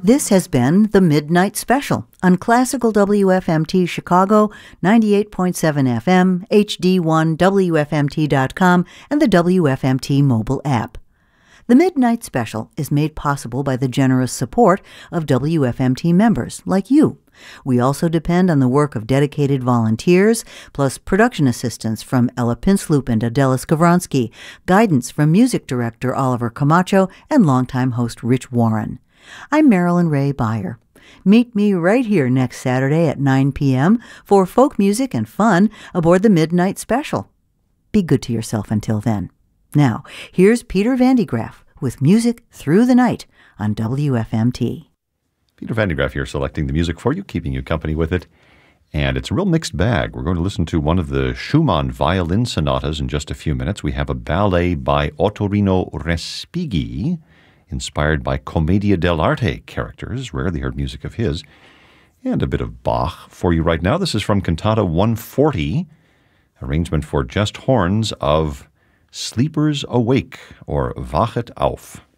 This has been the Midnight Special on Classical WFMT Chicago, 98.7 FM, HD1, WFMT.com, and the WFMT mobile app. The Midnight Special is made possible by the generous support of WFMT members like you. We also depend on the work of dedicated volunteers, plus production assistance from Ella Pinsloop and Adela Skavronsky, guidance from music director Oliver Camacho, and longtime host Rich Warren. I'm Marilyn Ray Beyer. Meet me right here next Saturday at 9 p.m. for folk music and fun aboard the Midnight Special. Be good to yourself until then. Now, here's Peter Van de Graaff with Music Through the Night on WFMT. Peter Van de Graaff here selecting the music for you, keeping you company with it. And it's a real mixed bag. We're going to listen to one of the Schumann violin sonatas in just a few minutes. We have a ballet by Ottorino Respighi, inspired by Commedia dell'arte characters, rarely heard music of his, and a bit of Bach for you right now. This is from Cantata 140, arrangement for just horns of Sleepers Awake, or Wachet auf.